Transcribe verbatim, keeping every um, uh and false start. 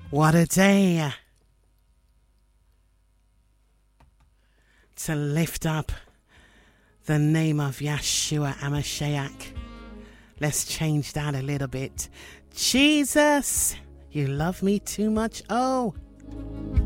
What a day to lift up the name of Yeshua HaMashiach. Let's change that a little bit. Jesus, you love me too much. Oh.